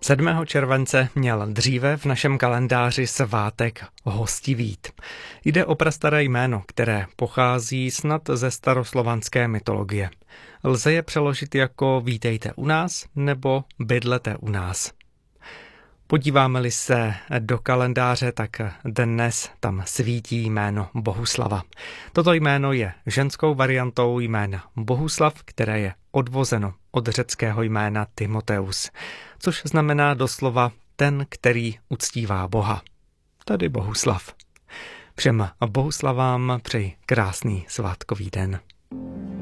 7. července měl dříve v našem kalendáři svátek Hostivít. Jde o prastaré jméno, které pochází snad ze staroslovanské mytologie. Lze je přeložit jako vítejte u nás nebo bydlete u nás. Podíváme-li se do kalendáře, tak dnes tam svítí jméno Bohuslava. Toto jméno je ženskou variantou jména Bohuslav, které je odvozeno od řeckého jména Timoteus, což znamená doslova ten, který uctívá Boha, tedy Bohuslav. Všem Bohuslavám přeji krásný svátkový den.